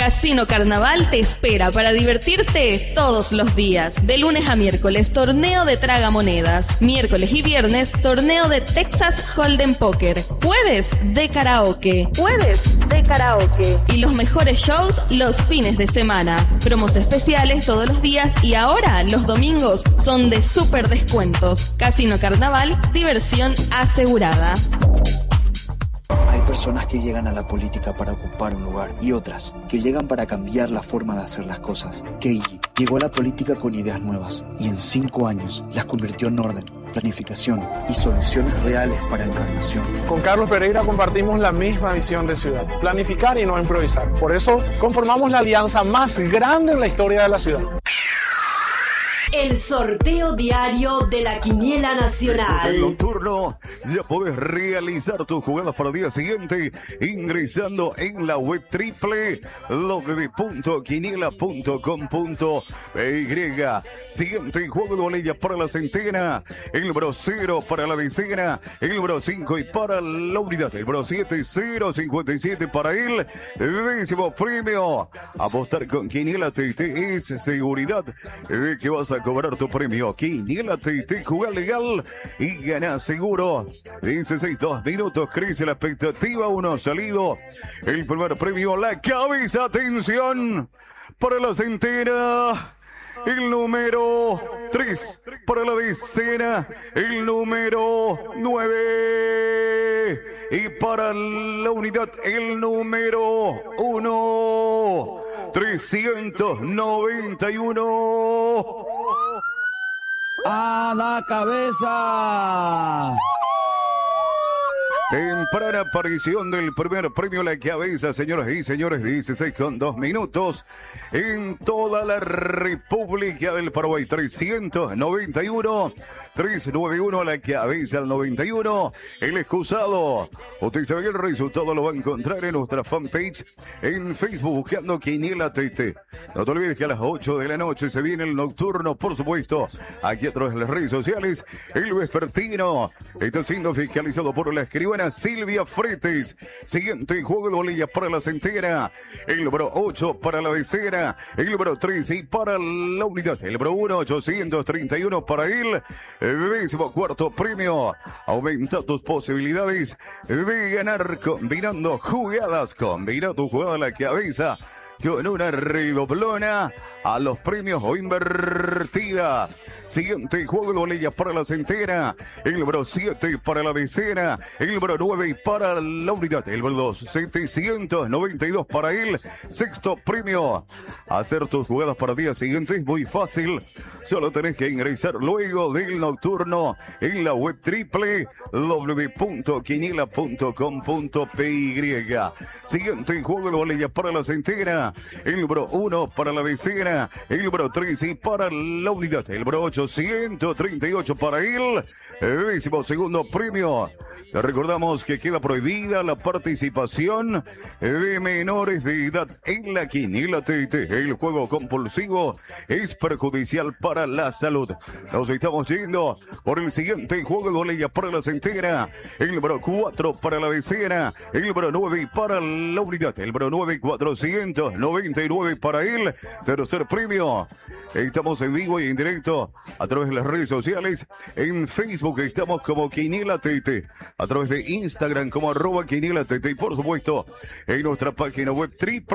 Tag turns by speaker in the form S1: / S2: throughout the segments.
S1: Casino Carnaval te espera para divertirte todos los días. De lunes a miércoles, torneo de tragamonedas. Miércoles y viernes, torneo de Texas Hold'em Poker. Jueves de karaoke. Y los mejores shows los fines de semana. Promos especiales todos los días y ahora los domingos son de súper descuentos. Casino Carnaval, diversión asegurada.
S2: Hay personas que llegan a la política para ocupar un lugar y otras que llegan para cambiar la forma de hacer las cosas. Keiji llegó a la política con ideas nuevas y en 5 años las convirtió en orden, planificación y soluciones reales para Encarnación.
S3: Con Carlos Pereira compartimos la misma visión de ciudad, planificar y no improvisar. Por eso conformamos la alianza más grande en la historia de la ciudad.
S4: El sorteo diario de la Quiniela Nacional.
S5: En nocturno ya podés realizar tus jugadas para el día siguiente ingresando en la web www.quiniela.com.py. Siguiente juego de bolilla para la centena, el número 0 para la decena, el número 5 y para la unidad, el número 7, 057 para el décimo premio. Apostar con Quiniela TT es seguridad de que vas a cobrar tu premio. Quiniela TT, juega legal y gana seguro. 16 minutos, crece la expectativa. Uno salido. El primer premio, la cabeza. Atención para la centena. El número 3 para la decena, el número 9 y para la unidad el número 1, 391.
S6: A la cabeza.
S5: Temprana aparición del primer premio La Cabeza, señoras y señores, 16:02 minutos en toda la República del Paraguay. 391, 391 La Cabeza al 91. El excusado. Usted sabe que el resultado lo va a encontrar en nuestra fanpage en Facebook buscando Quiniela TT. No te olvides que a las 8 de la noche se viene el nocturno, por supuesto, aquí a través de las redes sociales. El vespertino está siendo fiscalizado por la escribana Silvia Fretes. Siguiente juego de bolillas para la centena. El número 8 para la decena. El número 3 y para la unidad. El número 1, 831 para el 14º premio. Aumenta tus posibilidades de ganar combinando jugadas. Combina tu jugada a la cabeza con una redoblona a los premios o invertida. Siguiente juego de bolillas para la centena. El número 7 para la decena. El número 9 y para la unidad. El número 2, 792 para el sexto premio. Hacer tus jugadas para el día siguiente es muy fácil. Solo tenés que ingresar luego del nocturno en la web www.quiniela.com.py. Siguiente juego de bolillas para la centena. El número 1 para la decena. El número 3 y para la unidad. El número 838 para el 12º premio. Te recordamos que queda prohibida la participación de menores de edad en la Quiniela TT. El juego compulsivo es perjudicial para la salud. Nos estamos yendo por el siguiente juego de bolillas para la centena. El número 4 para la decena. El número 9 y para la unidad. El número 9, 499 para el tercer premio. Estamos en vivo y en directo a través de las redes sociales. En Facebook estamos como Quiniela TT. A través de Instagram como @Quiniela TT. Y por supuesto, en nuestra página web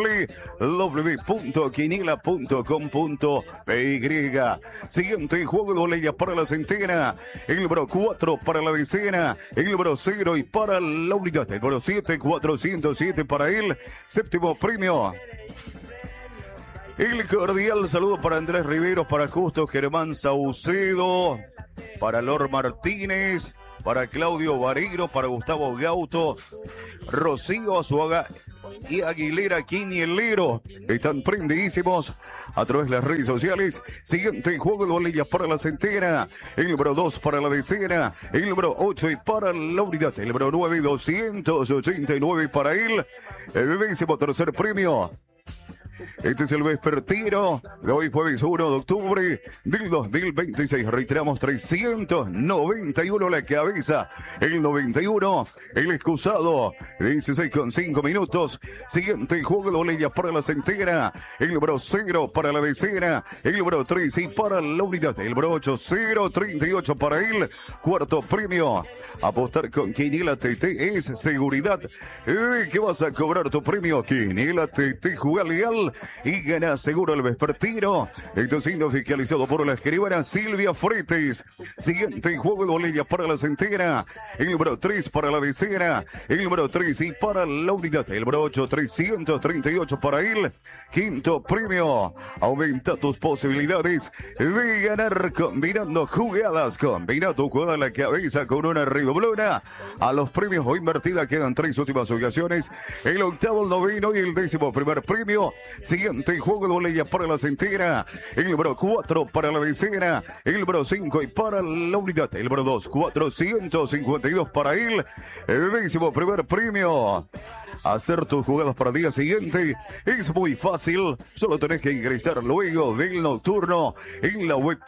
S5: www.quiniela.com.py. Siguiente juego de bolillas para la centena. El número 4 para la decena. El número 0 y para la unidad. El número 7, 407 para el séptimo premio. El cordial saludo para Andrés Riveros, para Justo Germán Saucedo, para Lor Martínez, para Claudio Vareiro, para Gustavo Gauto, Rocío Azuaga y Aguilera Quinielero. Están prendidísimos a través de las redes sociales. Siguiente juego de bolillas para la centena. El número 2 para la decena. El número 8 y para la unidad. El número 9, 289 para el 13º premio. Este es el vespertino de hoy, jueves 1 de octubre del 2026. Reiteramos, 391 la cabeza, el 91 el excusado, 16,5 minutos. Siguiente juego de bolilla para la centena, el número 0 para la decena, el número 3 y para la unidad, el número 8, 038 para el cuarto premio. Apostar con Quiniela TT es seguridad de que vas a cobrar tu premio. Quiniela TT, juega legal y gana seguro el vespertino. Esto siendo fiscalizado por la escribana Silvia Fretes. Siguiente juego de bolilla para la centena, el número 3 para la decena, el número 3 y para la unidad, el número 8, 338 para el quinto premio. Aumenta tus posibilidades de ganar combinando jugadas. Combina tu jugada a la cabeza con una redoblona. A los premios o invertida quedan 3 últimas ubicaciones, el octavo, el noveno y el 11º premio. Siguiente juego de bolilla para la centena, el número 4 para la decena, el número 5 y para la unidad, el número 2, 452 para el 11º premio. Hacer tus jugadas para el día siguiente es muy fácil, solo tenés que ingresar luego del nocturno en la web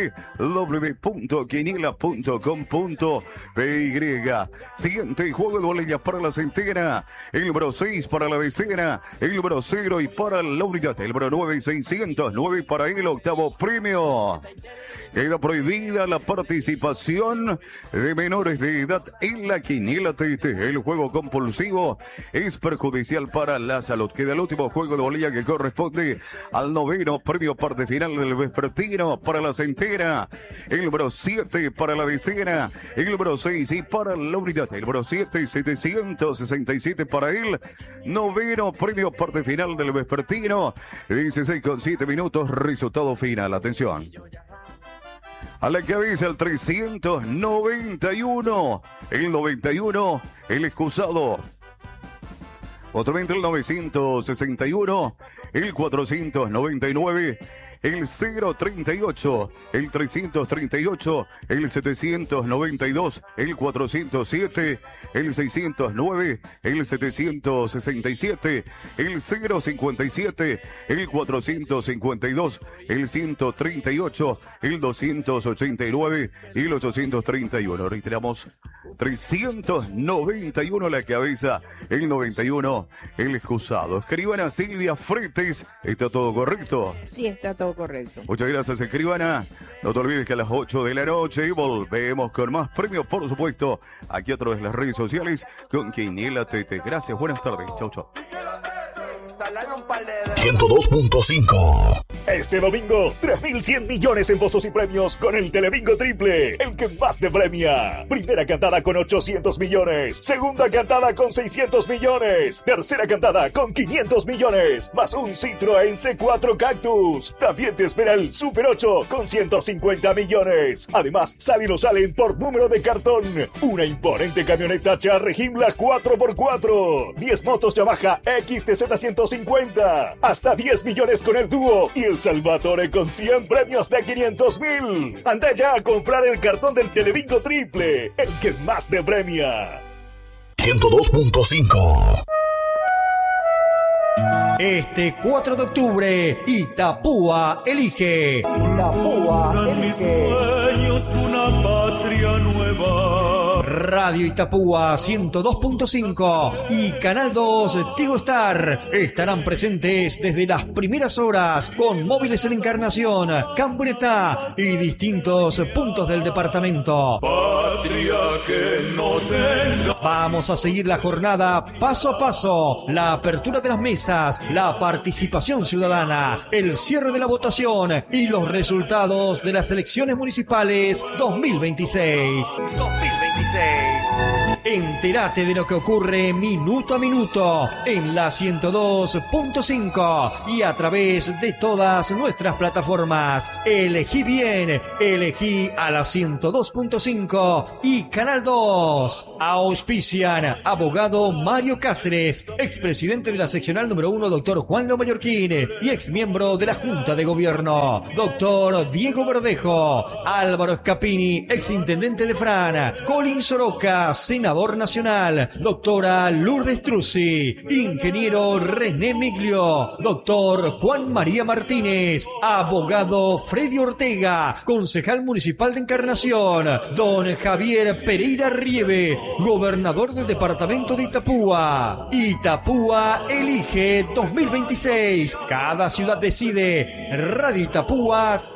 S5: www.quiniela.com.py. Siguiente juego de bolillas para la centena, el número 6 para la decena, el número 0 y para la unidad, el número 9 y 609 para el octavo premio. Queda prohibida la participación de menores de edad en la Quiniela TT. El juego compulsivo es perjudicial para la salud. Queda el último juego de bolilla que corresponde al noveno premio parte final del vespertino para la centena. El número 7 para la decena, el número 6 y para la unidad, el número 7, 767 para el noveno premio parte final del vespertino. 16,7 minutos, resultado final. Atención. A la cabeza el 391, el 91, el excusado. Otramente el 961, el 499, el 038, el 338, el 792, el 407, el 609, el 767, el 057, el 452, el 138, el 289 y el 831. Reiteramos, 391 la cabeza, el 91 el excusado. Escribana Silvia Fretes, ¿está todo correcto?
S7: Sí, está todo correcto.
S5: Muchas gracias, escribana. No te olvides que a las 8 de la noche volvemos con más premios, por supuesto, aquí a través de las redes sociales con Quiniela TT. Gracias, buenas tardes. Chau, chau.
S8: 102.5. Este domingo, 3.100 millones en pozos y premios con el Telebingo Triple, el que más te premia. Primera cantada con 800 millones, segunda cantada con 600 millones, tercera cantada con 500 millones, más un Citroën C4 Cactus. También te espera el Super 8 con 150 millones. Además, sale y lo salen por número de cartón. Una imponente camioneta Charre Himmler 4x4, 10 motos Yamaha XTZ 150, hasta 10 millones con el dúo y el Salvatore con 100 premios de 500,000. Anda ya a comprar el cartón del Telebingo Triple, el que más te premia. 102.5.
S9: Este 4 de octubre, Itapúa elige. Itapúa elige. Una patria nueva. Radio Itapúa 102.5 y Canal 2 Tigo Star estarán presentes desde las primeras horas con móviles en Encarnación, Cambreta y distintos puntos del departamento. Patria que no tenga. Vamos a seguir la jornada paso a paso, la apertura de las mesas, la participación ciudadana, el cierre de la votación y los resultados de las elecciones municipales 2026. Entérate de lo que ocurre minuto a minuto en la 102.5 y a través de todas nuestras plataformas. Elegí bien, elegí a la 102.5 y Canal 2. Auspician abogado Mario Cáceres, expresidente de la seccional número 1, doctor Juan Lo Mallorquín, y exmiembro de la Junta de Gobierno, doctor Diego Verdejo, Álvaro Scapini, exintendente de Fran, Colin Solís, Soroca, senador nacional. Doctora Lourdes Truzzi. Ingeniero René Miglio. Doctor Juan María Martínez. Abogado Freddy Ortega. Concejal municipal de Encarnación. Don Javier Pereira Rieve. Gobernador del departamento de Itapúa. Itapúa elige 2026. Cada ciudad decide. Radio Itapúa